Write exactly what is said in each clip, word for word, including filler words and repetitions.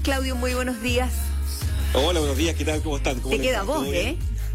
Claudio, muy buenos días. Hola, buenos días, ¿qué tal? ¿Cómo están? ¿Cómo Te queda voz, ¿eh?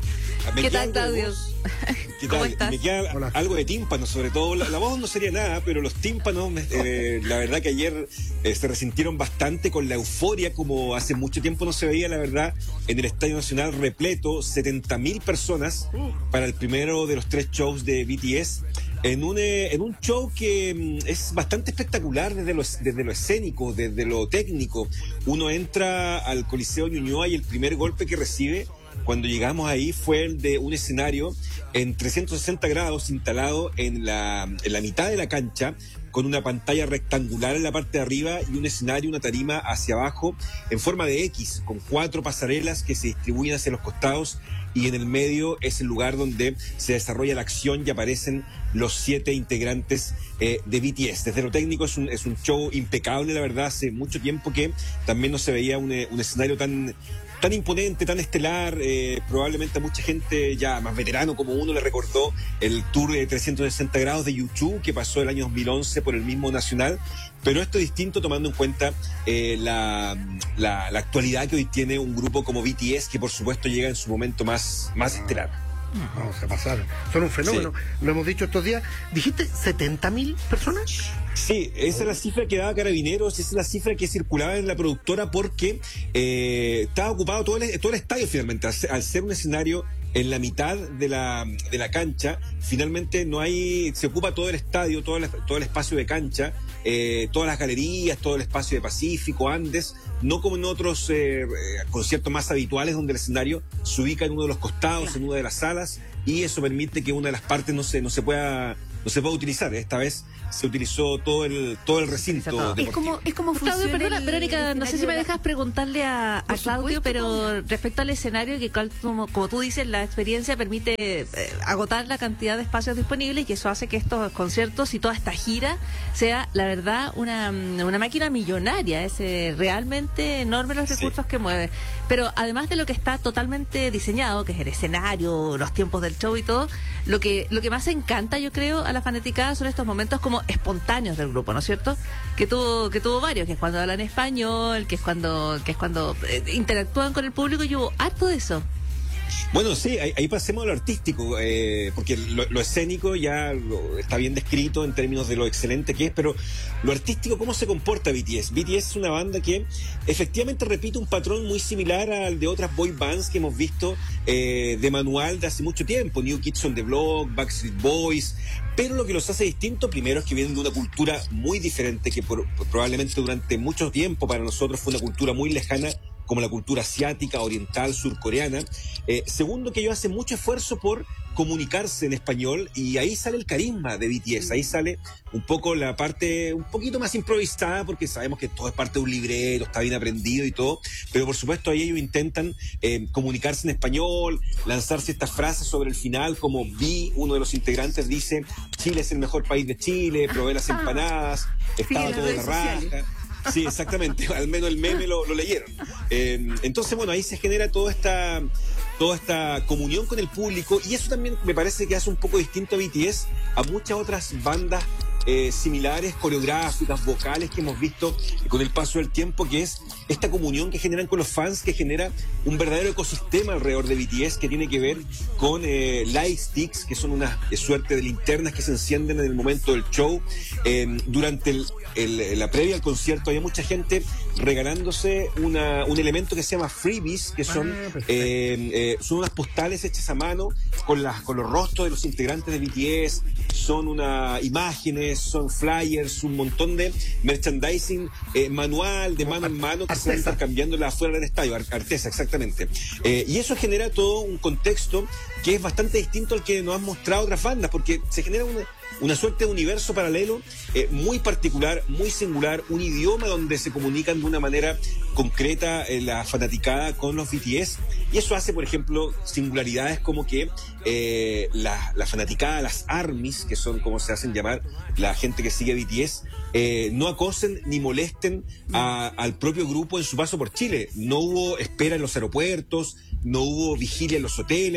Me ¿Qué queda tal, Claudio? ¿Qué ¿Cómo tal? estás? Me queda Hola. algo de tímpano, sobre todo. La, la voz no sería nada, pero los tímpanos, me- eh, la verdad que ayer eh, se resintieron bastante con la euforia, como hace mucho tiempo no se veía, la verdad, en el Estadio Nacional repleto, setenta mil personas para el primero de los tres shows de B T S. En un, eh, en un show que mm, es bastante espectacular desde lo, desde lo escénico, desde lo técnico. Uno entra al Coliseo Ñuñoa y el primer golpe que recibe cuando llegamos ahí fue el de un escenario en trescientos sesenta grados instalado en la, en la mitad de la cancha, con una pantalla rectangular en la parte de arriba y un escenario, una tarima hacia abajo en forma de X, con cuatro pasarelas que se distribuyen hacia los costados, y en el medio es el lugar donde se desarrolla la acción y aparecen los siete integrantes eh, de B T S. Desde lo técnico es un, es un show impecable, la verdad. Hace mucho tiempo que también no se veía un, eh, un escenario tan tan imponente, tan estelar. Eh, probablemente a mucha gente ya más veterano como uno le recordó el tour de trescientos sesenta grados de YouTube que pasó el año dos mil once por el mismo Nacional, pero esto es distinto tomando en cuenta eh, la, la, la actualidad que hoy tiene un grupo como B T S, que por supuesto llega en su momento más, más estelar. No, se pasaron. Son un fenómeno. Lo hemos dicho estos días. ¿Dijiste setenta mil personas? Sí, esa es la cifra que daba Carabineros, esa es la cifra que circulaba en la productora, porque eh, estaba ocupado todo el, todo el estadio finalmente. Al ser, al ser un escenario en la mitad de la, de la cancha, finalmente no hay, se ocupa todo el estadio, todo el, todo el espacio de cancha, eh, todas las galerías, todo el espacio de Pacífico, Andes, no como en otros eh, eh, conciertos más habituales donde el escenario se ubica en uno de los costados, en una de las salas, y eso permite que una de las partes no se, no se pueda no se puede utilizar. Esta vez se utilizó todo el todo el recinto Es deportivo. como, es como Claudio, funciona perdona, el- Verónica, el no sé si me escenario de la- dejas preguntarle a, a Por Claudio, supuesto, pero Claudia. respecto al escenario, que cal- como, como tú dices, la experiencia permite eh, agotar la cantidad de espacios disponibles, y eso hace que estos conciertos y toda esta gira sea, la verdad, una, una máquina millonaria. Es eh, realmente enorme los Sí. recursos que mueve. Pero además de lo que está totalmente diseñado, que es el escenario, los tiempos del show y todo, lo que, lo que más encanta, yo creo, a la fanaticada son estos momentos como espontáneos del grupo, ¿no es cierto? Que tuvo, que tuvo varios, que es cuando hablan español, que es cuando, que es cuando eh, interactúan con el público, y hubo harto de eso. Bueno, sí, ahí, ahí pasemos a lo artístico, eh, porque lo, lo escénico ya lo- está bien descrito en términos de lo excelente que es, pero lo artístico, ¿cómo se comporta B T S? B T S es una banda que efectivamente repite un patrón muy similar al de otras boy bands que hemos visto eh, de manual de hace mucho tiempo, New Kids on the Block, Backstreet Boys, pero lo que los hace distinto, primero, es que vienen de una cultura muy diferente, que por- probablemente durante mucho tiempo para nosotros fue una cultura muy lejana, como la cultura asiática, oriental, surcoreana. Eh, segundo, que ellos hacen mucho esfuerzo por comunicarse en español, y ahí sale el carisma de B T S, ahí sale un poco la parte un poquito más improvisada, porque sabemos que todo es parte de un libreto, está bien aprendido y todo, pero por supuesto ahí ellos intentan eh, comunicarse en español, lanzarse estas frases sobre el final, como Vi, uno de los integrantes, dice: Chile es el mejor país de Chile, probé las empanadas, estaba las todo de redes raja. sociales. Sí, exactamente, al menos el meme lo, lo leyeron. Eh, entonces, bueno, ahí se genera toda esta, toda esta comunión con el público, y eso también me parece que hace un poco distinto a B T S a muchas otras bandas eh, similares, coreográficas, vocales, que hemos visto con el paso del tiempo, que es esta comunión que generan con los fans, que genera un verdadero ecosistema alrededor de B T S, que tiene que ver con eh, light sticks, que son una eh, suerte de linternas que se encienden en el momento del show. Eh, durante el, el- la previa al concierto había mucha gente regalándose una, un elemento que se llama freebies, que son, Ah, perfecto. eh, eh, son unas postales hechas a mano con, las, con los rostros de los integrantes de B T S, son una, imágenes, son flyers, un montón de merchandising eh, manual, de mano en mano, que se van Artesa. intercambiando afuera del estadio, Ar- Artesa, exactamente. Eh, y eso genera todo un contexto que es bastante distinto al que nos han mostrado otras bandas, porque se genera una, una suerte de universo paralelo eh, muy particular, muy singular, un idioma donde se comunican de una manera concreta eh, la fanaticada con los B T S, y eso hace, por ejemplo, singularidades como que eh, la, la fanaticada, las ARMYs, que son como se hacen llamar la gente que sigue B T S, eh, no acosen ni molesten a- al propio grupo en su paso por Chile. No hubo espera en los aeropuertos, no hubo vigilia en los hoteles,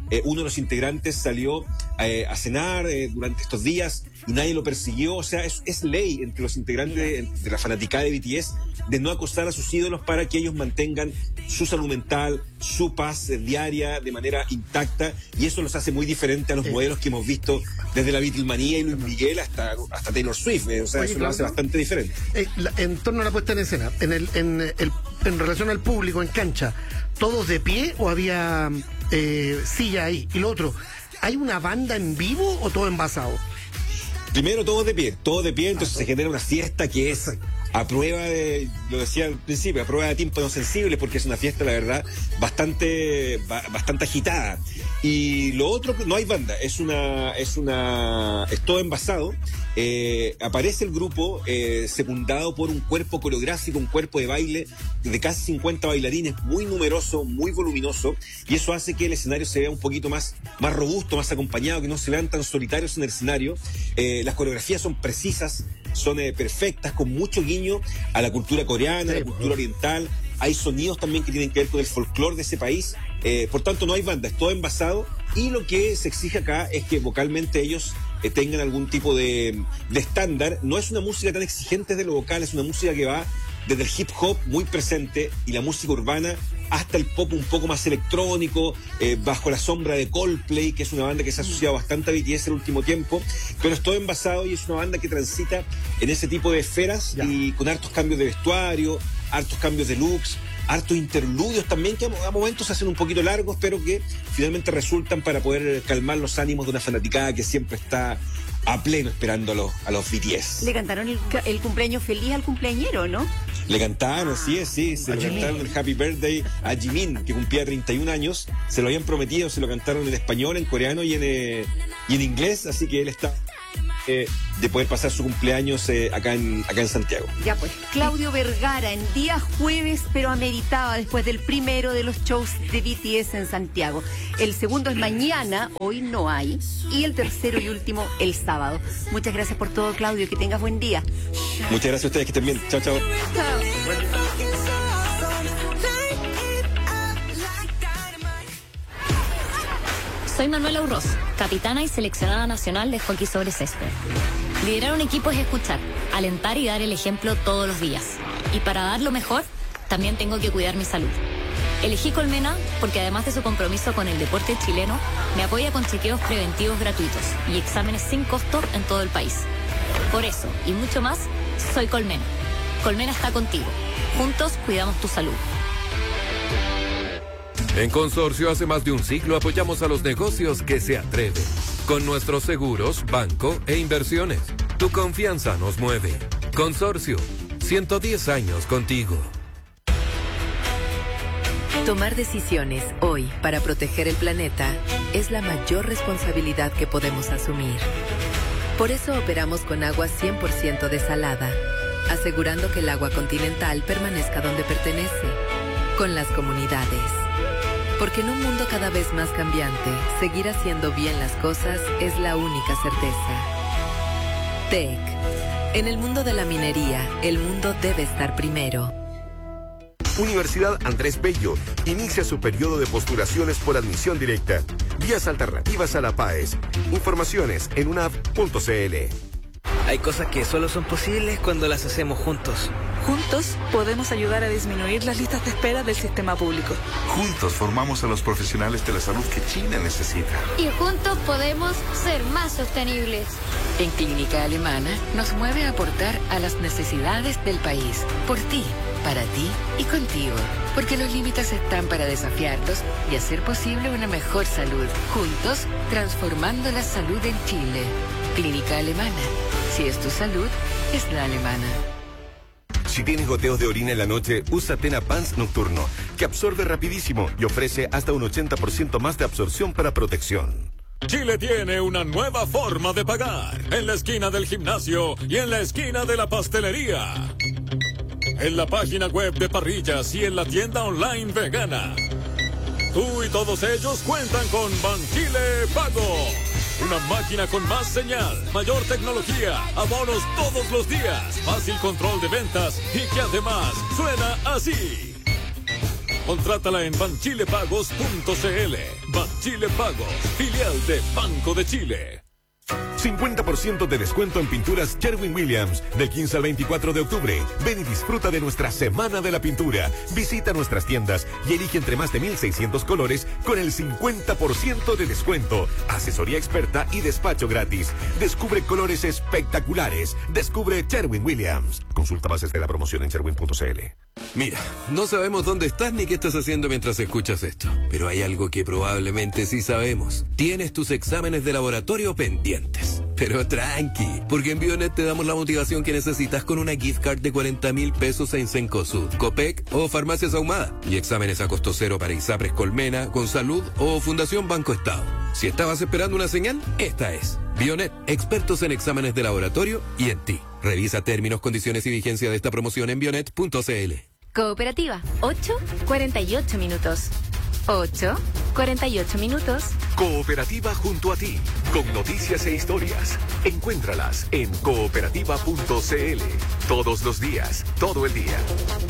eh, uno de los integrantes salió eh, a cenar eh, durante estos días y nadie lo persiguió. O sea, es, es ley entre los integrantes de la fanaticada de B T S de no acosar a sus ídolos para que ellos mantengan su salud mental, su paz eh, diaria de manera intacta, y eso los hace muy diferentes a los sí. modelos que hemos visto desde la Beatlemanía y Luis Miguel hasta, hasta Taylor Swift. Eh, o sea, Oye, eso lo hace Claudio, bastante diferente. Eh, la- en torno a la puesta en escena, en, el, en, el, en relación al público en cancha, ¿todos de pie o había eh, silla ahí? Y lo otro, ¿hay una banda en vivo o todo envasado? Primero, todos de pie, todos de pie, entonces se genera una fiesta que es a prueba de, lo decía al principio, a prueba de tímpanos sensibles, porque es una fiesta, la verdad, bastante ba- bastante agitada. Y lo otro, no hay banda, es una, es una, es todo envasado. Eh, aparece el grupo eh, secundado por un cuerpo coreográfico, un cuerpo de baile de casi cincuenta bailarines, muy numeroso, muy voluminoso, y eso hace que el escenario se vea un poquito más, más robusto, más acompañado, que no se vean tan solitarios en el escenario. Eh, las coreografías son precisas, son eh, perfectas, con mucho guiño a la cultura coreana, a la cultura oriental. Hay sonidos también que tienen que ver con el folclore de ese país. Eh, por tanto, no hay banda, es todo envasado, y lo que se exige acá es que vocalmente ellos eh, tengan algún tipo de, de estándar. No es una música tan exigente de lo vocal, es una música que va desde el hip hop muy presente y la música urbana hasta el pop un poco más electrónico, eh, bajo la sombra de Coldplay, que es una banda que se ha asociado bastante a B T S en el último tiempo, pero es todo envasado y es una banda que transita en ese tipo de esferas Ya. y con hartos cambios de vestuario, hartos cambios de looks, hartos interludios también que a momentos se hacen un poquito largos, pero que finalmente resultan para poder calmar los ánimos de una fanaticada que siempre está a pleno esperando a los, a los B T S. Le cantaron el, el cumpleaños feliz al cumpleañero, ¿no? Le cantaron, sí, es, sí, se A le Jimin. cantaron el Happy Birthday a Jimin, que cumplía treinta y un años. Se lo habían prometido, se lo cantaron en español, en coreano y en, eh, y en inglés, así que él está eh, de poder pasar su cumpleaños eh, acá, en, acá en Santiago. Ya pues, Claudio Vergara en día jueves, pero ameritaba después del primero de los shows de B T S en Santiago. El segundo es mañana, hoy no hay, y el tercero y último el sábado. Muchas gracias por todo, Claudio, que tengas buen día. Muchas gracias a ustedes, que estén bien. Chao, chao. Soy Manuela Urroz, capitana y seleccionada nacional de hockey sobre césped. Liderar un equipo es escuchar, alentar y dar el ejemplo todos los días. Y para dar lo mejor, también tengo que cuidar mi salud. Elegí Colmena porque además de su compromiso con el deporte chileno, me apoya con chequeos preventivos gratuitos y exámenes sin costo en todo el país. Por eso, y mucho más, soy Colmena. Colmena está contigo. Juntos cuidamos tu salud. En Consorcio hace más de un siglo apoyamos a los negocios que se atreven. Con nuestros seguros, banco e inversiones. Tu confianza nos mueve. Consorcio, ciento diez años contigo. Tomar decisiones hoy para proteger el planeta es la mayor responsabilidad que podemos asumir. Por eso operamos con agua cien por ciento desalada, asegurando que el agua continental permanezca donde pertenece, con las comunidades. Porque en un mundo cada vez más cambiante, seguir haciendo bien las cosas es la única certeza. T E C. En el mundo de la minería, el mundo debe estar primero. Universidad Andrés Bello inicia su periodo de postulaciones por admisión directa. Vías alternativas a la PAES. Informaciones en unaf punto c l. Hay cosas que solo son posibles cuando las hacemos juntos. Juntos podemos ayudar a disminuir las listas de espera del sistema público. Juntos formamos a los profesionales de la salud que China necesita. Y juntos podemos ser más sostenibles. En Clínica Alemana nos mueve a aportar a las necesidades del país. Por ti, para ti y contigo. Porque los límites están para desafiarlos y hacer posible una mejor salud. Juntos, transformando la salud en Chile. Clínica Alemana. Si es tu salud, es la alemana. Si tienes goteos de orina en la noche, usa Tena Pants Nocturno, que absorbe rapidísimo y ofrece hasta un ochenta por ciento más de absorción para protección. Chile tiene una nueva forma de pagar. En la esquina del gimnasio y en la esquina de la pastelería. En la página web de Parrillas y en la tienda online vegana. Tú y todos ellos cuentan con Banchile Pago. Una máquina con más señal, mayor tecnología, abonos todos los días, fácil control de ventas y que además suena así. Contrátala en banchilepagos punto c l. Banchile Pagos, filial de Banco de Chile. cincuenta por ciento de descuento en pinturas Sherwin-Williams del quince al veinticuatro de octubre. Ven y disfruta de nuestra Semana de la Pintura. Visita nuestras tiendas y elige entre más de mil seiscientos colores con el cincuenta por ciento de descuento. Asesoría experta y despacho gratis. Descubre colores espectaculares. Descubre Sherwin-Williams. Consulta bases de la promoción en sherwin punto c l. Mira, no sabemos dónde estás ni qué estás haciendo mientras escuchas esto, pero hay algo que probablemente sí sabemos. Tienes tus exámenes de laboratorio pendientes. Pero tranqui, porque en Bionet te damos la motivación que necesitas con una gift card de cuarenta mil pesos en Cencosud, Copec o Farmacias Ahumada. Y exámenes a costo cero para ISAPRES Colmena, Consalud o Fundación Banco Estado. Si estabas esperando una señal, esta es. Bionet, expertos en exámenes de laboratorio y en ti. Revisa términos, condiciones y vigencia de esta promoción en bionet punto c l. Cooperativa, ocho cuarenta y ocho minutos. ocho cuarenta y ocho minutos. Cooperativa junto a ti, con noticias e historias. Encuéntralas en cooperativa punto c l. Todos los días, todo el día.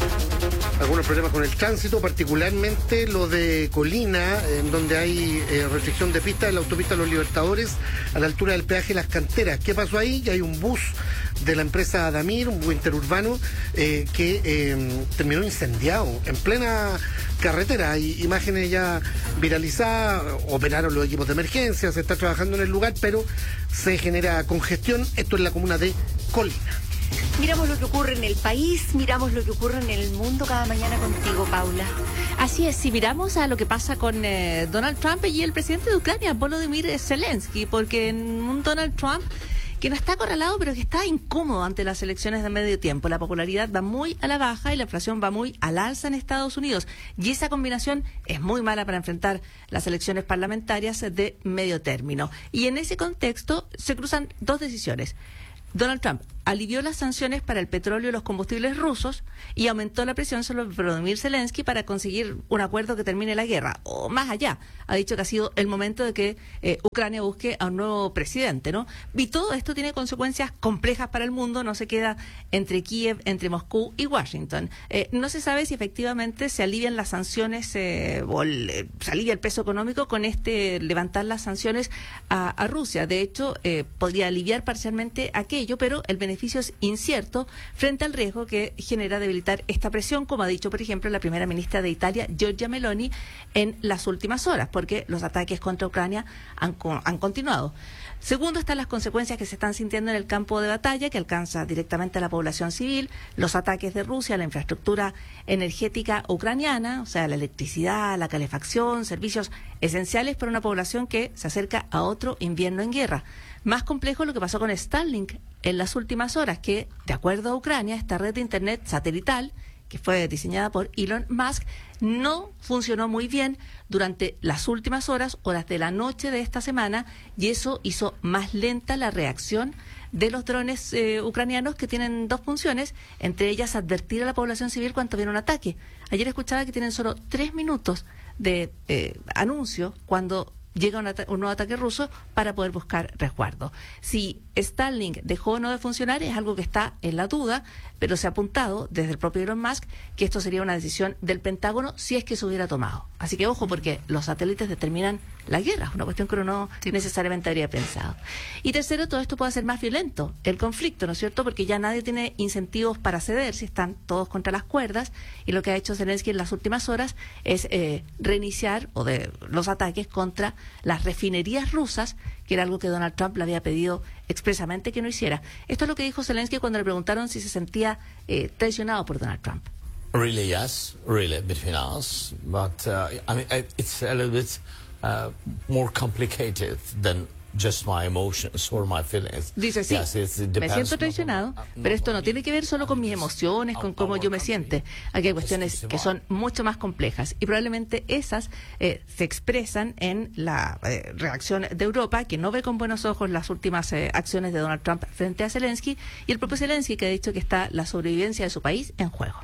Algunos problemas con el tránsito, particularmente lo de Colina, en donde hay eh, restricción de pista en la autopista Los Libertadores, a la altura del peaje Las Canteras. ¿Qué pasó ahí? Ya hay un bus de la empresa Adamir, un bus interurbano, eh, que eh, terminó incendiado en plena carretera. Hay imágenes ya viralizadas, operaron los equipos de emergencia, se está trabajando en el lugar, pero se genera congestión. Esto es la comuna de Colina. Miramos lo que ocurre en el país, miramos lo que ocurre en el mundo cada mañana contigo, Paula. Así es, si miramos a lo que pasa con eh, Donald Trump y el presidente de Ucrania, Volodymyr Zelensky, porque en un Donald Trump que no está acorralado, pero que está incómodo ante las elecciones de medio tiempo. La popularidad va muy a la baja y la inflación va muy al alza en Estados Unidos. Y esa combinación es muy mala para enfrentar las elecciones parlamentarias de medio término. Y en ese contexto se cruzan dos decisiones. Donald Trump alivió las sanciones para el petróleo y los combustibles rusos y aumentó la presión sobre Volodymyr Zelensky para conseguir un acuerdo que termine la guerra. O más allá, ha dicho que ha sido el momento de que eh, Ucrania busque a un nuevo presidente, ¿no? Y todo esto tiene consecuencias complejas para el mundo, no se queda entre Kiev, entre Moscú y Washington. Eh, no se sabe si efectivamente se alivian las sanciones eh, o el, eh, se alivia el peso económico con este levantar las sanciones a, a Rusia. De hecho, eh, podría aliviar parcialmente aquello, pero el beneficio es incierto frente al riesgo que genera debilitar esta presión, como ha dicho, por ejemplo, la primera ministra de Italia, Giorgia Meloni, en las últimas horas, porque los ataques contra Ucrania han, han continuado. Segundo, están las consecuencias que se están sintiendo en el campo de batalla, que alcanza directamente a la población civil, los ataques de Rusia a la infraestructura energética ucraniana, o sea, la electricidad, la calefacción, servicios esenciales para una población que se acerca a otro invierno en guerra. Más complejo lo que pasó con Starlink en las últimas horas, que, de acuerdo a Ucrania, esta red de Internet satelital, que fue diseñada por Elon Musk, no funcionó muy bien durante las últimas horas, horas de la noche de esta semana, y eso hizo más lenta la reacción de los drones eh, ucranianos, que tienen dos funciones, entre ellas advertir a la población civil cuando viene un ataque. Ayer escuchaba que tienen solo tres minutos de eh, anuncio cuando llega un, un nuevo ataque ruso para poder buscar resguardo. Si Starlink dejó o no de funcionar es algo que está en la duda, pero se ha apuntado desde el propio Elon Musk que esto sería una decisión del Pentágono si es que se hubiera tomado. Así que ojo, porque los satélites determinan la guerra, una cuestión que uno no sí. necesariamente habría pensado. Y tercero, todo esto puede hacer más violento el conflicto, ¿no es cierto? Porque ya nadie tiene incentivos para ceder si están todos contra las cuerdas, y lo que ha hecho Zelensky en las últimas horas es eh, reiniciar o de los ataques contra las refinerías rusas, que era algo que Donald Trump le había pedido expresamente que no hiciera. Esto es lo que dijo Zelensky cuando le preguntaron si se sentía eh, traicionado por Donald Trump. Really, yes, really, between us, but uh, I mean, it's a little bit uh, more complicated than just my emotions or my feelings. Dice, sí, yes, me siento traicionado, pero esto no tiene que ver solo con mis emociones, con cómo yo me siento. Aquí hay cuestiones que son mucho más complejas y probablemente esas eh, se expresan en la eh, reacción de Europa, que no ve con buenos ojos las últimas eh, acciones de Donald Trump frente a Zelensky, y el propio Zelensky, que ha dicho que está la sobrevivencia de su país en juego.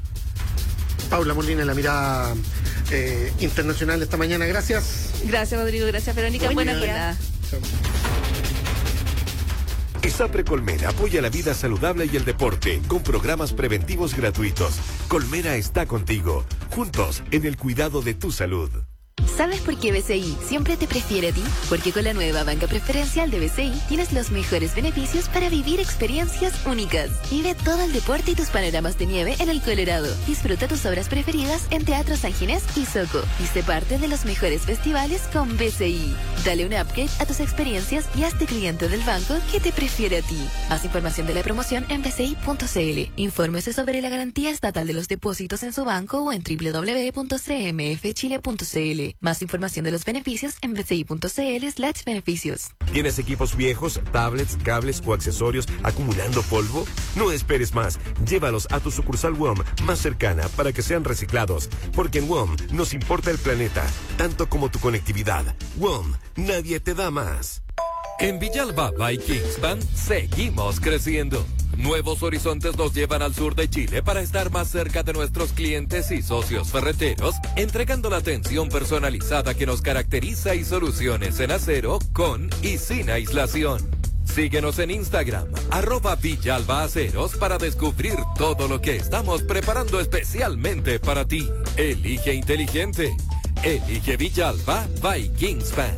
Paula Molina, la mirada eh, internacional esta mañana. Gracias. Gracias, Rodrigo. Gracias, Verónica. Buen Buena jornada. ISAPRE Colmena apoya la vida saludable y el deporte con programas preventivos gratuitos. Colmena está contigo, juntos en el cuidado de tu salud. ¿Sabes por qué B C I siempre te prefiere a ti? Porque con la nueva banca preferencial de B C I tienes los mejores beneficios para vivir experiencias únicas. Vive todo el deporte y tus panoramas de nieve en el Colorado. Disfruta tus obras preferidas en Teatro San Ginés y Soco. Y sé parte de los mejores festivales con B C I. Dale un upgrade a tus experiencias y hazte cliente del banco que te prefiere a ti. Más información de la promoción en b c i punto c l. Infórmese sobre la garantía estatal de los depósitos en su banco o en w w w punto c m f chile punto c l. Más información de los beneficios en b c i punto c l slash beneficios. ¿Tienes equipos viejos, tablets, cables o accesorios acumulando polvo? No esperes más. Llévalos a tu sucursal W O M más cercana para que sean reciclados. Porque en W O M nos importa el planeta, tanto como tu conectividad. W O M, nadie te da más. En Villalba by Kingspan seguimos creciendo. Nuevos horizontes nos llevan al sur de Chile para estar más cerca de nuestros clientes y socios ferreteros, entregando la atención personalizada que nos caracteriza y soluciones en acero con y sin aislación. Síguenos en Instagram, arroba Villalba Aceros, para descubrir todo lo que estamos preparando especialmente para ti. Elige inteligente. Elige Villalba by Kingspan.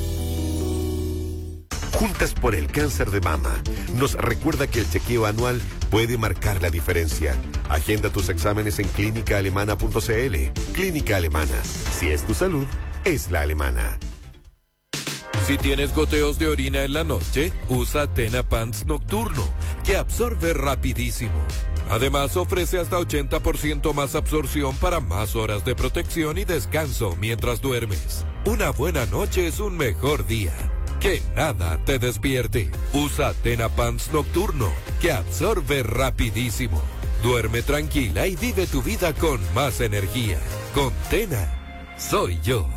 Juntas por el cáncer de mama nos recuerda que el chequeo anual puede marcar la diferencia. Agenda tus exámenes en clínica alemana punto c l. Clínica Alemana. Si es tu salud, es la alemana. Si tienes goteos de orina en la noche, usa Tena Pants Nocturno, que absorbe rapidísimo. Además, ofrece hasta ochenta por ciento más absorción para más horas de protección y descanso mientras duermes. Una buena noche es un mejor día. Que nada te despierte. Usa Tena Pants Nocturno, que absorbe rapidísimo. Duerme tranquila y vive tu vida con más energía. Con Tena, soy yo.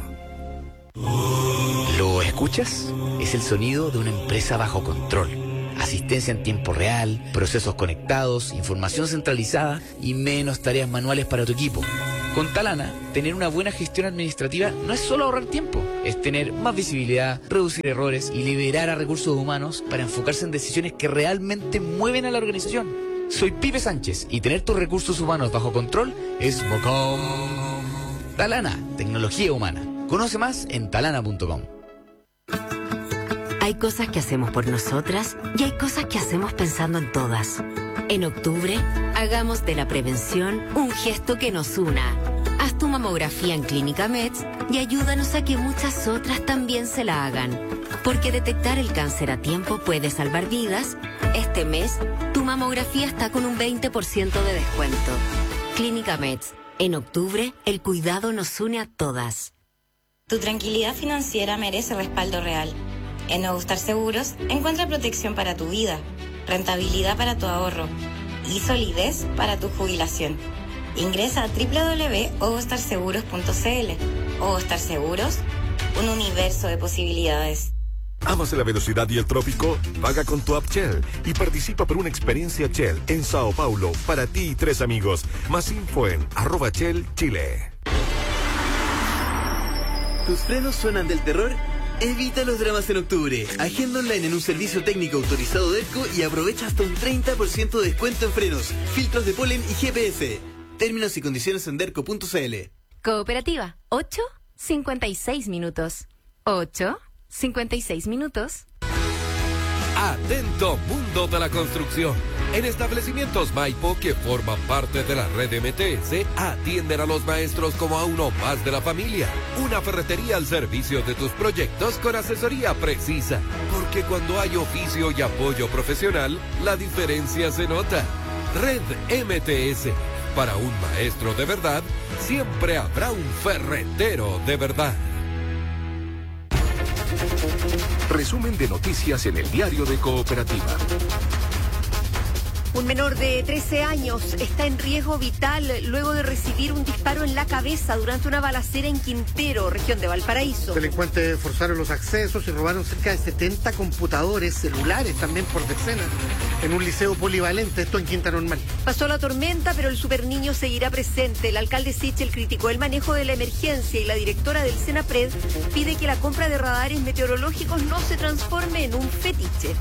¿Lo escuchas? Es el sonido de una empresa bajo control. Asistencia en tiempo real, procesos conectados, información centralizada y menos tareas manuales para tu equipo. Con Talana, tener una buena gestión administrativa no es solo ahorrar tiempo, es tener más visibilidad, reducir errores y liberar a recursos humanos para enfocarse en decisiones que realmente mueven a la organización. Soy Pipe Sánchez y tener tus recursos humanos bajo control es bacán. Talana, tecnología humana. Conoce más en talana punto com. Hay cosas que hacemos por nosotras y hay cosas que hacemos pensando en todas. En octubre, hagamos de la prevención un gesto que nos una. Haz tu mamografía en Clínica Meds y ayúdanos a que muchas otras también se la hagan. Porque detectar el cáncer a tiempo puede salvar vidas. Este mes, tu mamografía está con un veinte por ciento de descuento. Clínica Meds. En octubre, el cuidado nos une a todas. Tu tranquilidad financiera merece respaldo real. En Nuevo Star Seguros, encuentra protección para tu vida, rentabilidad para tu ahorro y solidez para tu jubilación. Ingresa a w w w punto ovostar seguros punto c l. Ovostar Seguros, un universo de posibilidades. ¿Amas la velocidad y el trópico? Paga con tu app Shell y participa por una experiencia Shell en Sao Paulo para ti y tres amigos. Más info en arroba Shell Chile. ¿Tus frenos suenan del terror? Evita los dramas en octubre. Agenda online en un servicio técnico autorizado de ERCO y aprovecha hasta un treinta por ciento de descuento en frenos, filtros de polen y G P S. Términos y condiciones en derco punto c l. Cooperativa, ocho cincuenta y seis minutos. ocho cincuenta y seis minutos. Atento mundo de la construcción. En establecimientos Maipo que forman parte de la red M T S, atienden a los maestros como a uno más de la familia. Una ferretería al servicio de tus proyectos con asesoría precisa. Porque cuando hay oficio y apoyo profesional, la diferencia se nota. Red M T S. Para un maestro de verdad, siempre habrá un ferretero de verdad. Resumen de noticias en el diario de Cooperativa. Un menor de trece años está en riesgo vital luego de recibir un disparo en la cabeza durante una balacera en Quintero, región de Valparaíso. Delincuentes forzaron los accesos y robaron cerca de setenta computadores, celulares también por decenas, en un liceo polivalente, esto en Quinta Normal. Pasó la tormenta, pero el superniño seguirá presente. El alcalde Sichel criticó el manejo de la emergencia y la directora del Senapred pide que la compra de radares meteorológicos no se transforme en un fetiche.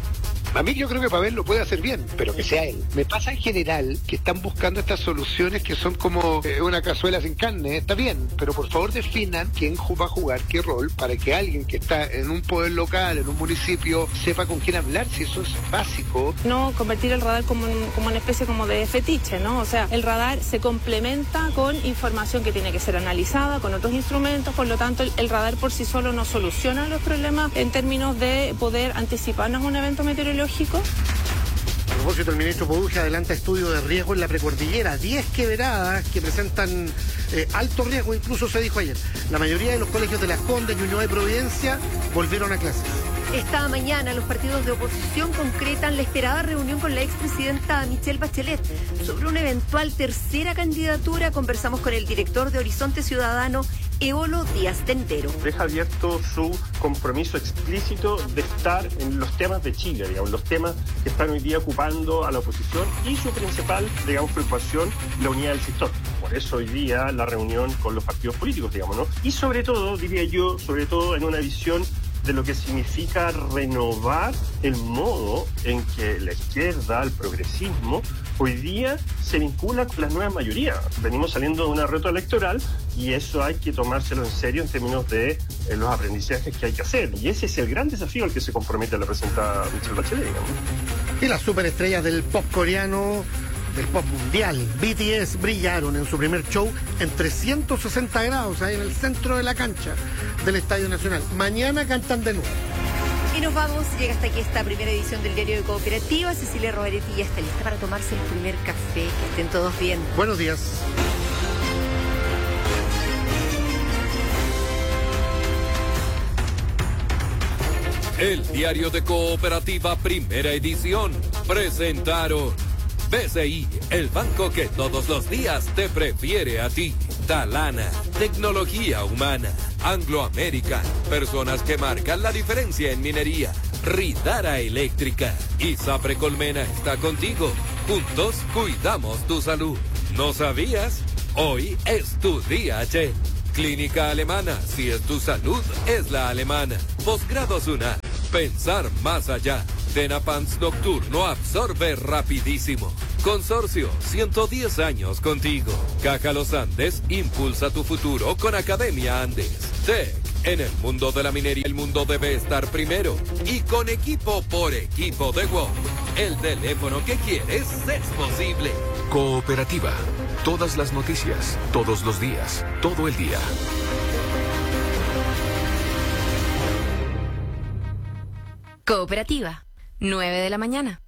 A mí yo creo que Pavel lo puede hacer bien, pero que sea él. Me pasa en general que están buscando estas soluciones que son como eh, una cazuela sin carne. Está bien, pero por favor definan quién va a jugar qué rol para que alguien que está en un poder local, en un municipio, sepa con quién hablar, si eso es básico. No convertir el radar como, un, como una especie como de fetiche, ¿no? O sea, el radar se complementa con información que tiene que ser analizada, con otros instrumentos, por lo tanto el, el radar por sí solo no soluciona los problemas en términos de poder anticiparnos a un evento meteorológico. A propósito, el ministro Poduje adelanta estudio de riesgo en la precordillera. diez quebradas que presentan eh, alto riesgo, incluso se dijo ayer. La mayoría de los colegios de Las Condes, Ñuñoa y Providencia volvieron a clases. Esta mañana los partidos de oposición concretan la esperada reunión con la expresidenta Michelle Bachelet. Sobre una eventual tercera candidatura conversamos con el director de Horizonte Ciudadano, Eolo Díaz Tendero. Deja abierto su compromiso explícito de estar en los temas de Chile, digamos, los temas que están hoy día ocupando a la oposición y su principal, digamos, preocupación, la unidad del sector. Por eso hoy día la reunión con los partidos políticos, digamos, ¿no? Y sobre todo, diría yo, sobre todo en una visión de lo que significa renovar el modo en que la izquierda, el progresismo, hoy día se vincula con las nuevas mayorías. Venimos saliendo de una reto electoral y eso hay que tomárselo en serio en términos de eh, los aprendizajes que hay que hacer. Y ese es el gran desafío al que se compromete la presidenta Michelle Bachelet, digamos. Y las superestrellas del pop coreano, del pop mundial, B T S, brillaron en su primer show en trescientos sesenta grados, ahí en el centro de la cancha del Estadio Nacional. Mañana cantan de nuevo. Y nos vamos, llega hasta aquí esta primera edición del Diario de Cooperativa. Cecilia Roveretti ya está lista para tomarse el primer café. Que estén todos bien. Buenos días. El Diario de Cooperativa, primera edición, presentaron B C I, el banco que todos los días te prefiere a ti. Talana, tecnología humana. Anglo American, personas que marcan la diferencia en minería. Ritara Eléctrica. Isapre Colmena está contigo. Juntos cuidamos tu salud. ¿No sabías? Hoy es tu día, che. Clínica Alemana, si es tu salud, es la alemana. Posgrado Suna, pensar más allá. Tenapants Nocturno absorbe rapidísimo. Consorcio, ciento diez años contigo. Caja Los Andes, impulsa tu futuro con Academia Andes. Tech, en el mundo de la minería, el mundo debe estar primero. Y con equipo por equipo de W O M, el teléfono que quieres es posible. Cooperativa. Todas las noticias, todos los días, todo el día. Cooperativa, nueve de la mañana.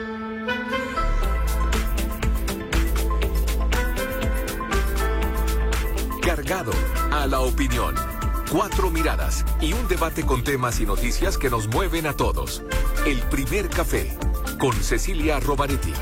Cargado a la opinión. Cuatro miradas y un debate con temas y noticias que nos mueven a todos. El primer café con Cecilia Rovaretti.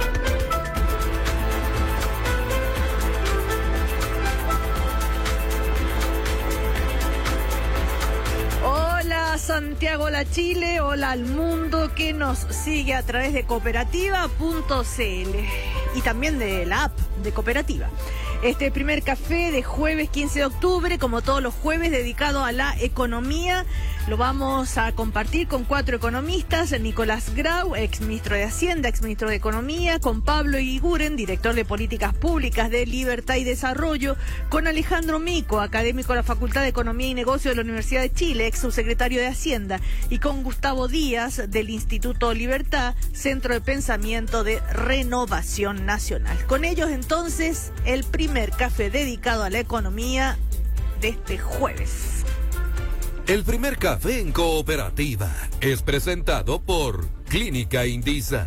Hola Santiago, hola Chile, hola al mundo que nos sigue a través de cooperativa punto c l y también de la app de Cooperativa. Este primer café de jueves quince de octubre, como todos los jueves, dedicado a la economía. Lo vamos a compartir con cuatro economistas: Nicolás Grau, exministro de Hacienda, exministro de Economía; con Pablo Iguren, director de Políticas Públicas de Libertad y Desarrollo; con Alejandro Mico, académico de la Facultad de Economía y Negocio de la Universidad de Chile, ex subsecretario de Hacienda; y con Gustavo Díaz, del Instituto Libertad, Centro de Pensamiento de Renovación Nacional. Con ellos, entonces, el primer café dedicado a la economía de este jueves. El primer café en Cooperativa es presentado por Clínica Indisa.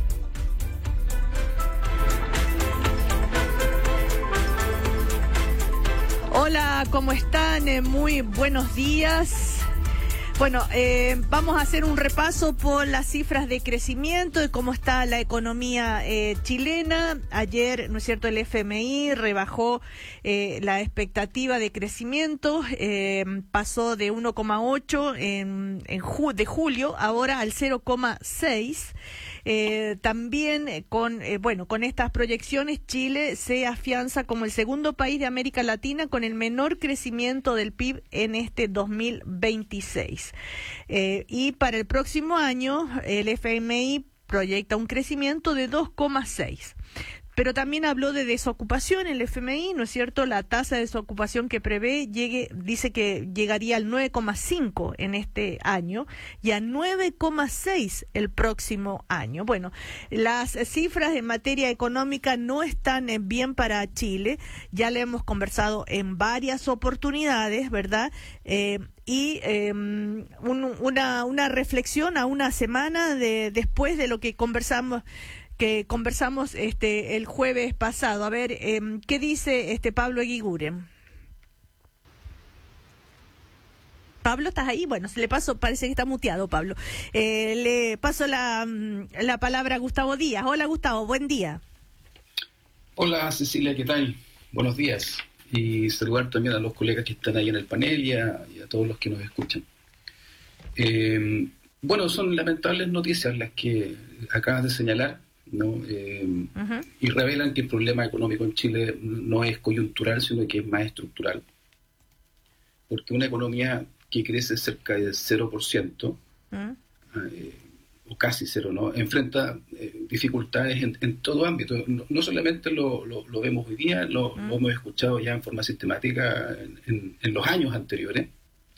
Hola, ¿cómo están? Eh, muy buenos días. Bueno, eh, vamos a hacer un repaso por las cifras de crecimiento y cómo está la economía eh, chilena. Ayer, ¿no es cierto?, el F M I rebajó eh, la expectativa de crecimiento, eh, pasó de uno coma ocho en, en ju- de julio, ahora al cero coma seis. Eh, también eh, con eh, bueno con estas proyecciones, Chile se afianza como el segundo país de América Latina con el menor crecimiento del P I B en este dos mil veintiséis. seis. Eh, y para el próximo año, el F M I proyecta un crecimiento de dos coma seis. Pero también habló de desocupación el F M I, ¿no es cierto? La tasa de desocupación que prevé llegue, dice que llegaría al nueve coma cinco en este año y a nueve coma seis el próximo año. Bueno, las cifras en materia económica no están bien para Chile, ya le hemos conversado en varias oportunidades, ¿verdad? Eh, y eh, un, una, una reflexión a una semana de después de lo que conversamos que conversamos este el jueves pasado. A ver, eh, ¿qué dice este Pablo Eguiguren? Pablo, ¿estás ahí? Bueno, se le paso, parece que está muteado, Pablo. Eh, le paso la, la palabra a Gustavo Díaz. Hola, Gustavo, buen día. Hola, Cecilia, ¿qué tal? Buenos días. Y saludar también a los colegas que están ahí en el panel y a, y a todos los que nos escuchan. Eh, bueno, son lamentables noticias las que acabas de señalar, ¿no? Eh, uh-huh. Y revelan que el problema económico en Chile no es coyuntural, sino que es más estructural. Porque una economía que crece cerca del cero por ciento, uh-huh. eh, o casi cero, ¿no? Enfrenta eh, dificultades en, en todo ámbito. No, no solamente lo, lo, lo vemos hoy día, lo, uh-huh. lo hemos escuchado ya en forma sistemática en, en, en los años anteriores,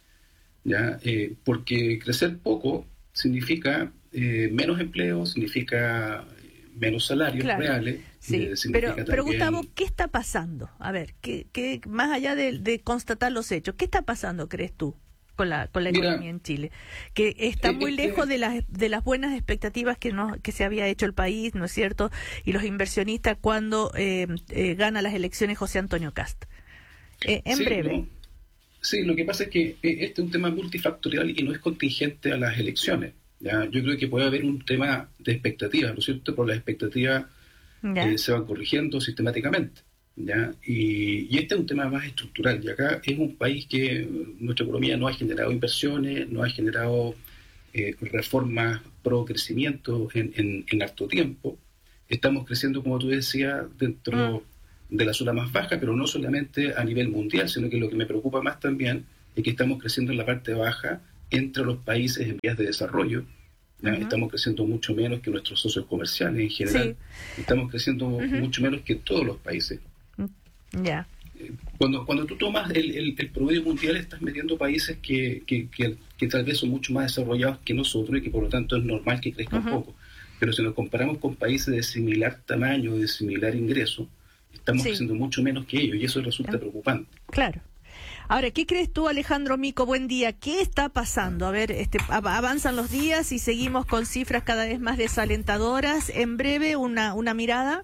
¿ya? Eh, porque crecer poco significa eh, menos empleo, significa menos salarios claro. reales. Sí, eh, pero, pero también... Gustavo, ¿qué está pasando? A ver, ¿qué, qué, más allá de, de constatar los hechos, ¿qué está pasando, crees tú, con la con la Mira, economía en Chile? Que está muy este... lejos de las de las buenas expectativas que no, que se había hecho el país, ¿no es cierto? Y los inversionistas cuando eh, eh, gana las elecciones José Antonio Kast. Eh, en sí, breve. No. Sí, lo que pasa es que eh, este es un tema multifactorial y no es contingente a las elecciones. ¿Ya? Yo creo que puede haber un tema de expectativas, ¿no es cierto? Por las expectativas eh, se van corrigiendo sistemáticamente, ¿ya? Y, y este es un tema más estructural. Y acá es un país que nuestra economía no ha generado inversiones, no ha generado eh, reformas pro crecimiento en, en, en harto tiempo. Estamos creciendo, como tú decías, dentro mm. de la zona más baja, pero no solamente a nivel mundial, sino que lo que me preocupa más también es que estamos creciendo en la parte baja entre los países en vías de desarrollo. Uh-huh. Estamos creciendo mucho menos que nuestros socios comerciales en general. Sí. Estamos creciendo uh-huh. mucho menos que todos los países. Ya. Yeah. Cuando, cuando tú tomas el, el, el promedio mundial, estás metiendo países que, que, que, que tal vez son mucho más desarrollados que nosotros y que por lo tanto es normal que crezcan uh-huh. poco. Pero si nos comparamos con países de similar tamaño, de similar ingreso, estamos sí. creciendo mucho menos que ellos y eso resulta uh-huh. preocupante. Claro. Ahora, ¿qué crees tú, Alejandro Mico? Buen día. ¿Qué está pasando? A ver, este, avanzan los días y seguimos con cifras cada vez más desalentadoras. En breve, una, una mirada.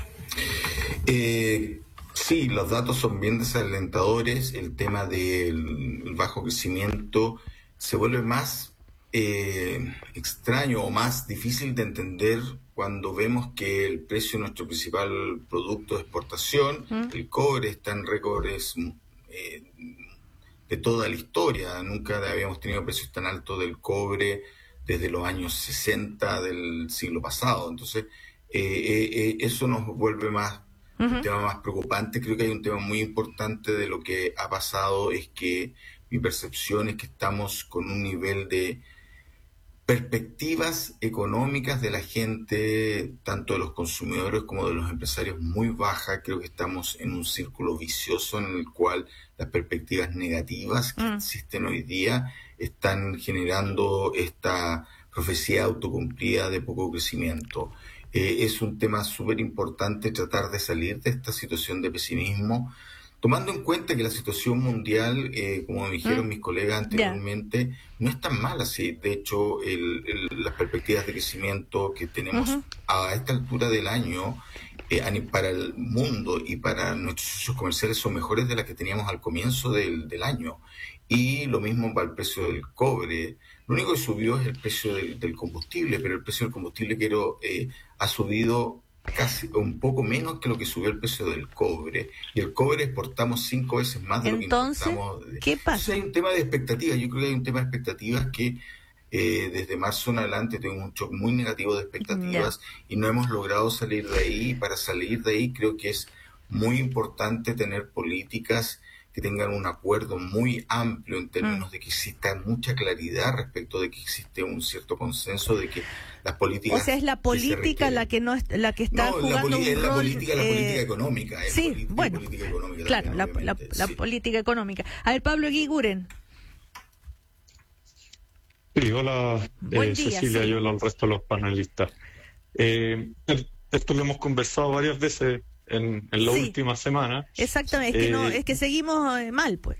Eh, sí, los datos son bien desalentadores. El tema del bajo crecimiento se vuelve más eh, extraño o más difícil de entender cuando vemos que el precio de nuestro principal producto de exportación, ¿Mm? el cobre, está en récords Eh, de toda la historia. Nunca habíamos tenido precios tan altos del cobre desde los años sesenta del siglo pasado. Entonces, eh, eh, eso nos vuelve más uh-huh. un tema más preocupante. Creo que hay un tema muy importante de lo que ha pasado, es que mi percepción es que estamos con un nivel de perspectivas económicas de la gente, tanto de los consumidores como de los empresarios, muy baja. Creo que estamos en un círculo vicioso en el cual las perspectivas negativas que mm. existen hoy día están generando esta profecía autocumplida de poco crecimiento. Eh, es un tema súper importante tratar de salir de esta situación de pesimismo, tomando en cuenta que la situación mundial, eh, como me dijeron mm. mis colegas anteriormente, yeah. no es tan mala así. De hecho, el, el, las perspectivas de crecimiento que tenemos uh-huh. a esta altura del año eh, para el mundo y para nuestros socios comerciales son mejores de las que teníamos al comienzo del, del año. Y lo mismo para el precio del cobre. Lo único que subió es el precio del, del combustible, pero el precio del combustible quiero, eh, ha subido casi un poco menos que lo que subió el precio del cobre, y el cobre exportamos cinco veces más de Entonces, lo que importamos. ¿qué pasa? Entonces hay un tema de expectativas. Yo creo que hay un tema de expectativas que eh, desde marzo en adelante tengo un shock muy negativo de expectativas yeah. y no hemos logrado salir de ahí. Para salir de ahí creo que es muy importante tener políticas que tengan un acuerdo muy amplio en términos mm. de que exista mucha claridad respecto de que existe un cierto consenso de que las políticas... O sea, es la política la que no es, la que está no, jugando la un es rol... la política, la eh, política económica. Es sí, política, bueno, política económica claro, también, la, la, la sí. política económica. A ver, Pablo Eguiguren. Sí, hola eh, día, Cecilia sí. y hola al resto de los panelistas. Eh, esto lo hemos conversado varias veces en, en la sí. última semana. Exactamente, es que, eh, no, es que seguimos eh, mal, pues.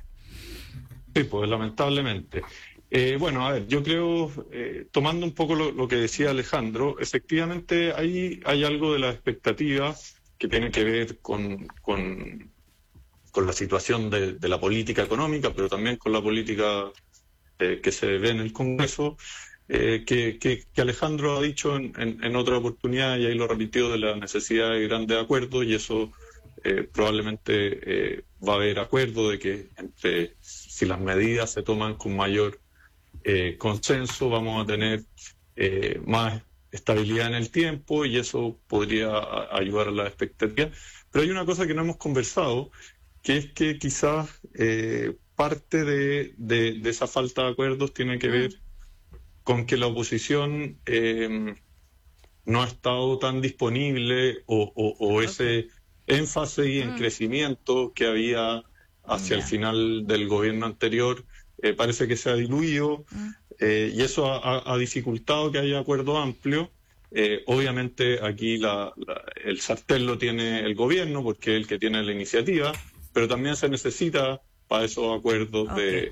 Sí, pues lamentablemente. Eh, bueno, a ver, yo creo, eh, tomando un poco lo, lo que decía Alejandro, efectivamente hay, hay algo de la expectativa que tiene que ver con, con, con la situación de, de la política económica, pero también con la política eh, que se ve en el Congreso, eh, que, que, que Alejandro ha dicho en, en, en otra oportunidad, y ahí lo repitió, de la necesidad de grandes acuerdos, y eso eh, probablemente eh, va a haber acuerdo de que entre si las medidas se toman con mayor eh, consenso, vamos a tener eh, más estabilidad en el tiempo, y eso podría a, ayudar a la expectativa. Pero hay una cosa que no hemos conversado, que es que quizás eh, parte de, de, de esa falta de acuerdos tiene que ver con que la oposición eh, no ha estado tan disponible, o, o, o ese énfasis en crecimiento que había hacia el final del gobierno anterior, eh, parece que se ha diluido, eh, y eso ha, ha dificultado que haya acuerdo amplio. Eh, obviamente aquí la, la, el sartén lo tiene el gobierno, porque es el que tiene la iniciativa, pero también se necesita para esos acuerdos okay. de,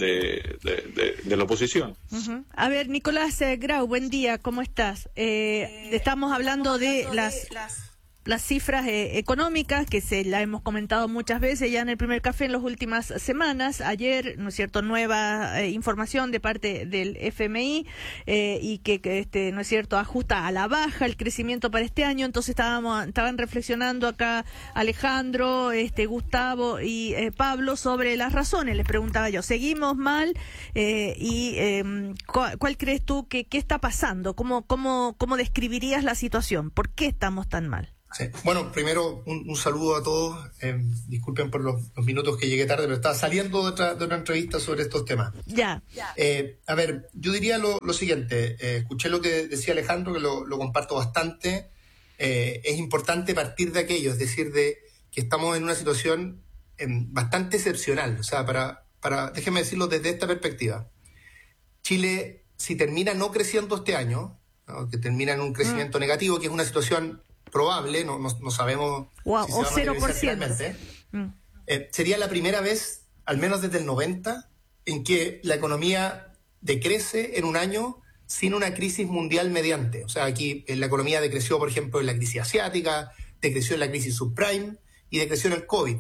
de, de, de, de la oposición. Uh-huh. A ver, Nicolás eh, Grau, buen día, ¿cómo estás? Eh, estamos hablando de las... las cifras eh, económicas, que se la hemos comentado muchas veces ya en el primer café en las últimas semanas. Ayer, ¿no es cierto?, nueva eh, información de parte del F M I eh, y que, que este, ¿no es cierto?, ajusta a la baja el crecimiento para este año. Entonces estábamos estaban reflexionando acá Alejandro, este Gustavo y eh, Pablo sobre las razones. Les preguntaba yo, ¿seguimos mal? Eh, y eh, ¿cuál, ¿cuál crees tú que qué está pasando? ¿Cómo, cómo, cómo describirías la situación? ¿Por qué estamos tan mal? Sí. Bueno, primero un, un saludo a todos. Eh, disculpen por los, los minutos que llegué tarde, pero estaba saliendo de otra, de otra entrevista sobre estos temas. Ya. Eh, a ver, yo diría lo, lo siguiente. Eh, escuché lo que decía Alejandro, que lo, lo comparto bastante. Eh, es importante partir de aquello, es decir, de que estamos en una situación eh, bastante excepcional. O sea, para, para, déjenme decirlo desde esta perspectiva. Chile, si termina no creciendo este año, ¿no?, que termina en un crecimiento mm. negativo, que es una situación probable, no, no, no sabemos wow, si se o va a cero por materializar ciento. finalmente. Mm. Eh, sería la primera vez, al menos desde el noventa, en que la economía decrece en un año sin una crisis mundial mediante. O sea, aquí la economía decreció, por ejemplo, en la crisis asiática, decreció en la crisis subprime y decreció en el COVID.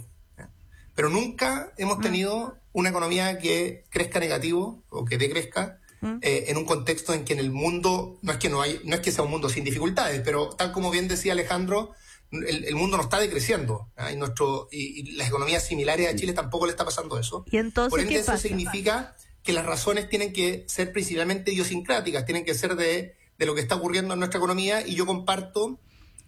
Pero nunca hemos tenido una economía que crezca negativo o que decrezca Eh, en un contexto en que en el mundo, no es que no hay, no es que sea un mundo sin dificultades, pero tal como bien decía Alejandro, el, el mundo no está decreciendo, ¿eh? y, nuestro, y, y las economías similares a Chile tampoco le está pasando eso. ¿Y entonces Por ende, qué eso pasa? significa que las razones tienen que ser principalmente idiosincráticas, tienen que ser de, de lo que está ocurriendo en nuestra economía, y yo comparto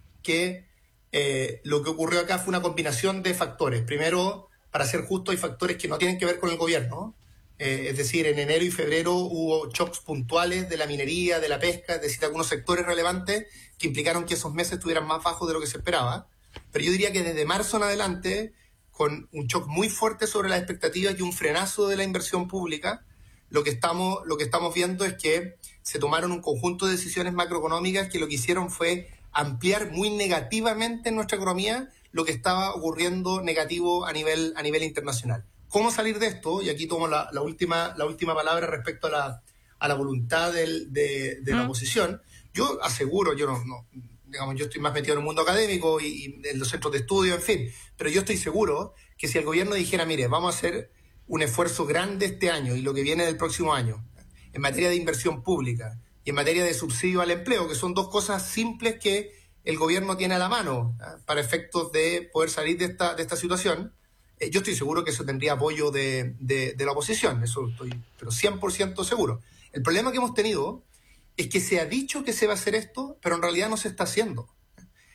que eh, lo que ocurrió acá fue una combinación de factores. Primero, para ser justo, hay factores que no tienen que ver con el gobierno. Eh, es decir, en enero y febrero hubo shocks puntuales de la minería, de la pesca, es decir, algunos sectores relevantes que implicaron que esos meses estuvieran más bajos de lo que se esperaba. Pero yo diría que desde marzo en adelante, con un shock muy fuerte sobre las expectativas y un frenazo de la inversión pública, lo que estamos, lo que estamos viendo es que se tomaron un conjunto de decisiones macroeconómicas que lo que hicieron fue ampliar muy negativamente en nuestra economía lo que estaba ocurriendo negativo a nivel, a nivel internacional. ¿Cómo salir de esto? Y aquí tomo la, la, última, la última palabra respecto a la, a la voluntad del, de, de la oposición. Yo aseguro, yo no, no, digamos, yo estoy más metido en el mundo académico y, y en los centros de estudio, en fin, pero yo estoy seguro que si el gobierno dijera, mire, vamos a hacer un esfuerzo grande este año y lo que viene del próximo año, en materia de inversión pública y en materia de subsidio al empleo, que son dos cosas simples que el gobierno tiene a la mano, ¿eh?, para efectos de poder salir de esta, de esta situación, yo estoy seguro que eso tendría apoyo de, de, de la oposición, eso estoy pero cien por ciento seguro. El problema que hemos tenido es que se ha dicho que se va a hacer esto, pero en realidad no se está haciendo.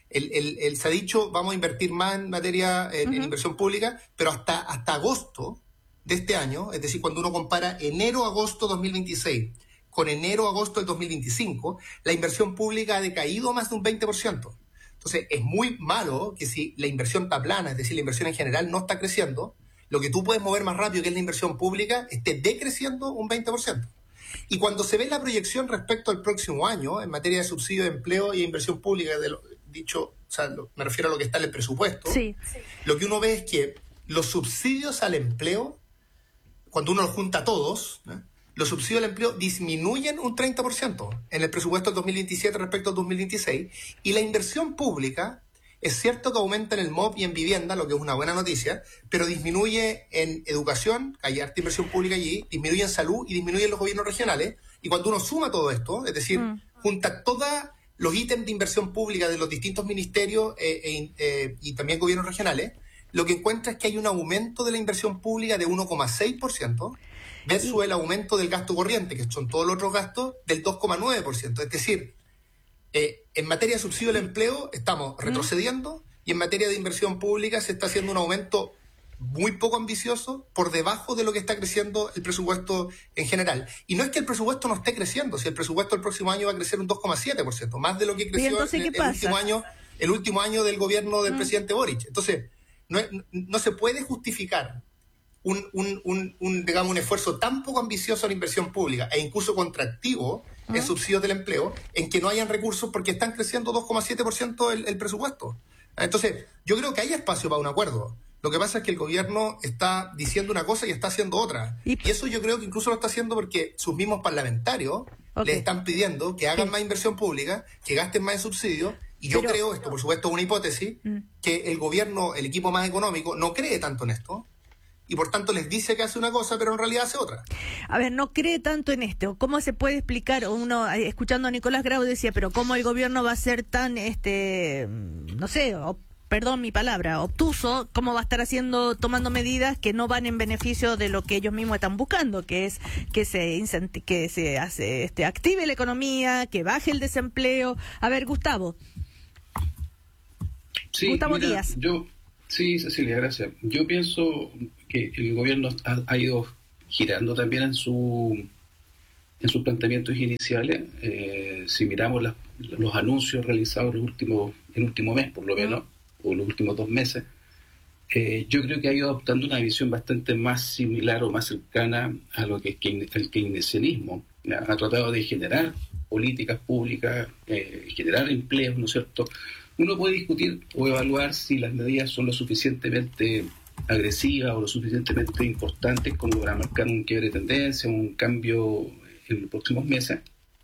el, el, el, se ha dicho vamos a invertir más en materia, en, uh-huh. en inversión pública, pero hasta, hasta agosto de este año, es decir, cuando uno compara enero-agosto dos mil veintiséis con enero-agosto del dos mil veinticinco, la inversión pública ha decaído más de un veinte por ciento. Entonces, es muy malo que si la inversión está plana, es decir, la inversión en general no está creciendo, lo que tú puedes mover más rápido, que es la inversión pública, esté decreciendo un veinte por ciento. Y cuando se ve la proyección respecto al próximo año, en materia de subsidio de empleo y inversión pública, de lo, dicho, o sea, lo, me refiero a lo que está en el presupuesto, sí. Lo que uno ve es que los subsidios al empleo, cuando uno los junta a todos, ¿eh? Los subsidios al empleo disminuyen un treinta por ciento en el presupuesto del dos mil veintisiete respecto al dos mil veintiséis, y la inversión pública, es cierto que aumenta en el M O P y en vivienda, lo que es una buena noticia, pero disminuye en educación, hay harta inversión pública allí, disminuye en salud y disminuye en los gobiernos regionales, y cuando uno suma todo esto, es decir, mm. junta todos los ítems de inversión pública de los distintos ministerios eh, eh, eh, y también gobiernos regionales, lo que encuentra es que hay un aumento de la inversión pública de uno coma seis por ciento, versus el aumento del gasto corriente, que son todos los otros gastos, del dos coma nueve por ciento. Es decir, eh, en materia de subsidio al empleo estamos retrocediendo, y en materia de inversión pública se está haciendo un aumento muy poco ambicioso, por debajo de lo que está creciendo el presupuesto en general. Y no es que el presupuesto no esté creciendo, si el presupuesto el próximo año va a crecer un dos coma siete por ciento, más de lo que creció en, el, el último año, el último año del gobierno del mm. presidente Boric. Entonces, no, no se puede justificar Un, un, un, un, digamos, un esfuerzo tan poco ambicioso en inversión pública e incluso contractivo en uh-huh. subsidios del empleo, en que no hayan recursos porque están creciendo dos coma siete por ciento el, el presupuesto. Entonces, yo creo que hay espacio para un acuerdo. Lo que pasa es que el gobierno está diciendo una cosa y está haciendo otra. Y, y eso yo creo que incluso lo está haciendo porque sus mismos parlamentarios okay. les están pidiendo que hagan sí. más inversión pública, que gasten más en subsidios. Y yo Pero, creo, esto por supuesto es una hipótesis, mm. que el gobierno, el equipo más económico, no cree tanto en esto. Y por tanto les dice que hace una cosa, pero en realidad hace otra. A ver, no cree tanto en esto. ¿Cómo se puede explicar? Uno, escuchando a Nicolás Grau, decía, pero ¿cómo el gobierno va a ser tan, este, no sé, op, perdón mi palabra, obtuso? ¿Cómo va a estar haciendo, tomando medidas que no van en beneficio de lo que ellos mismos están buscando, que es que se incenti- que se hace, este, active la economía, que baje el desempleo? A ver, Gustavo. Sí, Gustavo mira, Díaz. Yo, sí, Cecilia, gracias. Yo pienso que el gobierno ha, ha ido girando también en su en sus planteamientos iniciales. Eh, si miramos las, los anuncios realizados el último, el último mes, por lo menos, o los últimos dos meses, eh, yo creo que ha ido adoptando una visión bastante más similar o más cercana a lo que es el keynesianismo. Ha tratado de generar políticas públicas, eh, generar empleos, ¿no es cierto? Uno puede discutir o evaluar si las medidas son lo suficientemente agresivas o lo suficientemente importantes como para marcar un quiebre de tendencia, un cambio en los próximos meses.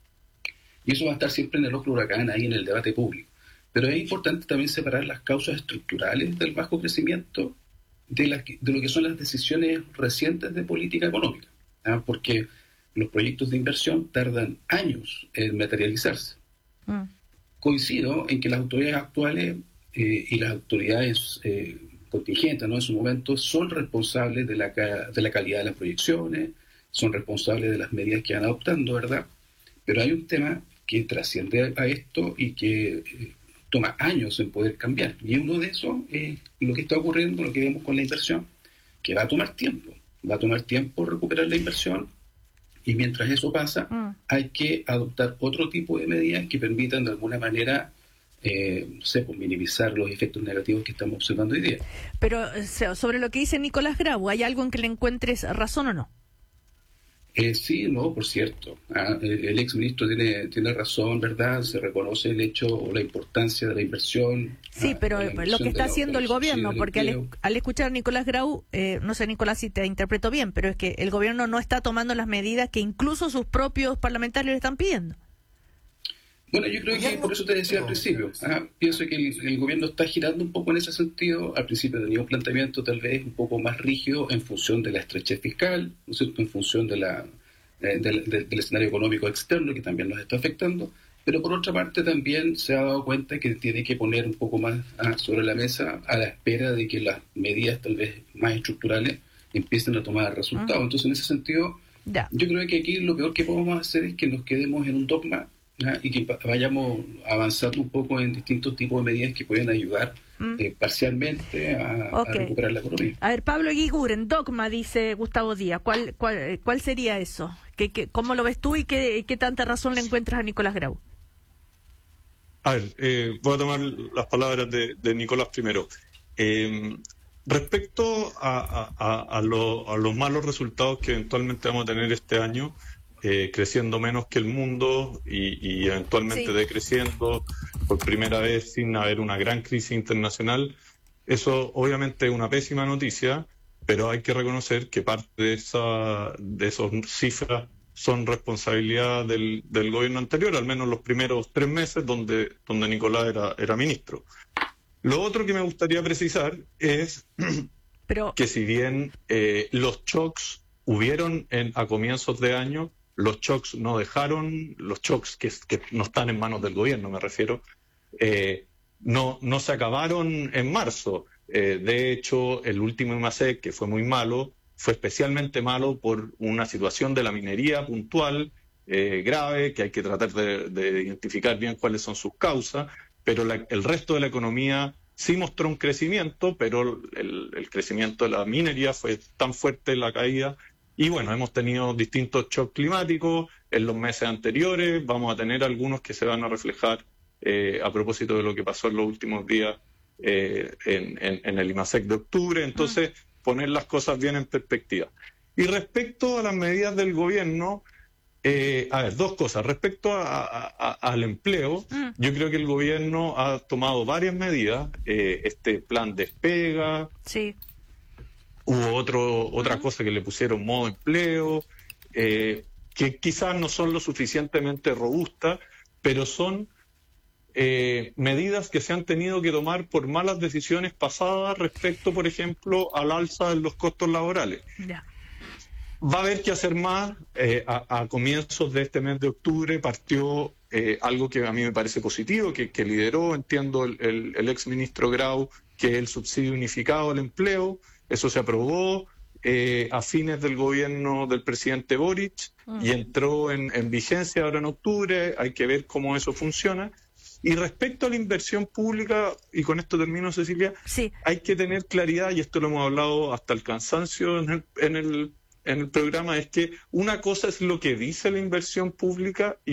Y eso va a estar siempre en el ojo del huracán, ahí en el debate público. Pero es importante también separar las causas estructurales del bajo crecimiento de, las, de lo que son las decisiones recientes de política económica, ¿ah? Porque los proyectos de inversión tardan años en materializarse. Mm. Coincido en que las autoridades actuales eh, y las autoridades eh, contingentes, ¿no?, en su momento son responsables de la, de la calidad de las proyecciones, son responsables de las medidas que van adoptando, ¿verdad? Pero hay un tema que trasciende a esto y que eh, toma años en poder cambiar. Y uno de esos es lo que está ocurriendo, lo que vemos con la inversión, que va a tomar tiempo. Va a tomar tiempo recuperar la inversión. Y mientras eso pasa, mm. hay que adoptar otro tipo de medidas que permitan de alguna manera, eh, no sé, pues, minimizar los efectos negativos que estamos observando hoy día. Pero sobre lo que dice Nicolás Grau, ¿hay algo en que le encuentres razón o no? Eh, sí, no, por cierto. Ah, el, el exministro tiene, tiene razón, ¿verdad? Se reconoce el hecho o la importancia de la inversión. Sí, ah, pero lo que está haciendo el gobierno, porque al, al escuchar a Nicolás Grau, eh, no sé, Nicolás, si te interpreto bien, pero es que el gobierno no está tomando las medidas que incluso sus propios parlamentarios le están pidiendo. Bueno, yo creo que por eso te decía al principio, ah, pienso que el, el gobierno está girando un poco en ese sentido. Al principio tenía un planteamiento tal vez un poco más rígido en función de la estrechez fiscal, ¿no es cierto?, en función de la, eh, del, del, del escenario económico externo que también nos está afectando, pero por otra parte también se ha dado cuenta que tiene que poner un poco más ah, sobre la mesa a la espera de que las medidas tal vez más estructurales empiecen a tomar resultados. Uh-huh. Entonces, en ese sentido, yeah. yo creo que aquí lo peor que podemos hacer es que nos quedemos en un dogma ¿ah? Y que vayamos avanzando un poco en distintos tipos de medidas que pueden ayudar mm. eh, parcialmente a, okay. a recuperar la economía. A ver, Pablo Eguiguren, dogma, dice Gustavo Díaz. ¿Cuál, cuál, cuál sería eso? ¿Qué, qué, ¿Cómo lo ves tú y qué, qué tanta razón le encuentras a Nicolás Grau? A ver, eh, voy a tomar las palabras de, de Nicolás primero. Eh, respecto a, a, a, lo, a los malos resultados que eventualmente vamos a tener este año, eh, creciendo menos que el mundo y, y eventualmente sí. decreciendo por primera vez sin haber una gran crisis internacional, eso obviamente es una pésima noticia, pero hay que reconocer que parte de, esa, de esas cifras son responsabilidad del, del gobierno anterior, al menos los primeros tres meses donde, donde Nicolás era, era ministro. Lo otro que me gustaría precisar es Pero... que si bien eh, los shocks hubieron en, a comienzos de año, los shocks no dejaron, los shocks que, que no están en manos del gobierno, me refiero, eh, no, no se acabaron en marzo. Eh, de hecho, el último IMASEC, que fue muy malo, fue especialmente malo por una situación de la minería puntual, eh, grave, que hay que tratar de, de identificar bien cuáles son sus causas, pero la, el resto de la economía sí mostró un crecimiento, pero el, el crecimiento de la minería fue tan fuerte la caída, y bueno, hemos tenido distintos shocks climáticos en los meses anteriores, vamos a tener algunos que se van a reflejar eh, a propósito de lo que pasó en los últimos días eh, en, en, en el IMASEC de octubre, entonces... Mm. poner las cosas bien en perspectiva. Y respecto a las medidas del gobierno, eh, a ver, dos cosas. Respecto a, a, a, al empleo, mm. yo creo que el gobierno ha tomado varias medidas. Eh, este plan despega, sí. hubo otro, otra mm. cosa que le pusieron modo empleo, eh, que quizás no son lo suficientemente robustas, pero son... Eh, medidas que se han tenido que tomar por malas decisiones pasadas respecto, por ejemplo, al alza de los costos laborales. Yeah. Va a haber que hacer más. Eh, a, a comienzos de este mes de octubre partió eh, algo que a mí me parece positivo, que, que lideró, entiendo, el, el, el ex ministro Grau, que es el subsidio unificado al empleo. Eso se aprobó eh, a fines del gobierno del presidente Boric mm. y entró en, en vigencia ahora en octubre. Hay que ver cómo eso funciona. Y respecto a la inversión pública, y con esto termino, Cecilia, sí. hay que tener claridad, y esto lo hemos hablado hasta el cansancio en el, en el, en el programa, es que una cosa es lo que dice la inversión pública y